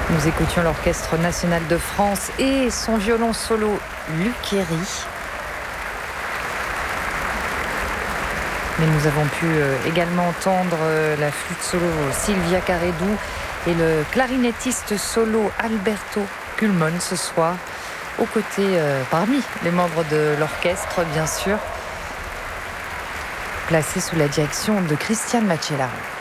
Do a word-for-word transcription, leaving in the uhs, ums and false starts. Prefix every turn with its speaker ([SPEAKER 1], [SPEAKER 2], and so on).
[SPEAKER 1] Nous écoutions l'Orchestre national de France et son violon solo Luc Héry. Mais nous avons pu également entendre la flûte solo Sylvia Caredou et le clarinettiste solo Alberto Gulmon ce soir, aux côtés, euh, parmi les membres de l'orchestre, bien sûr, placé sous la direction de Christiane Macellaro.